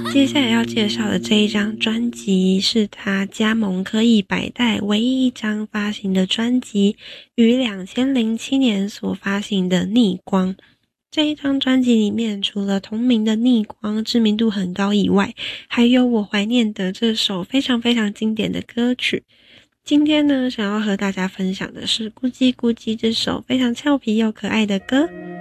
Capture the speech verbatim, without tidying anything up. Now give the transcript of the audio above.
接下来要介绍的这一张专辑是他加盟科艺百代唯一一张发行的专辑，于两千零七年所发行的《逆光》。这一张专辑里面，除了同名的《逆光》知名度很高以外，还有我怀念的这首非常非常经典的歌曲。今天呢，想要和大家分享的是《咕叽咕叽》这首非常俏皮又可爱的歌。